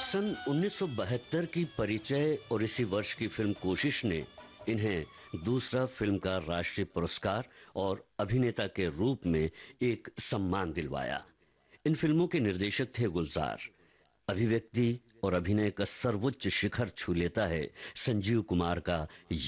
सन 1972 की परिचय और इसी वर्ष की फिल्म कोशिश ने इन्हें दूसरा फिल्म का राष्ट्रीय पुरस्कार और अभिनेता के रूप में एक सम्मान दिलवाया। इन फिल्मों के निर्देशक थे गुलजार। अभिव्यक्ति और अभिनय का सर्वोच्च शिखर छू लेता है संजीव कुमार का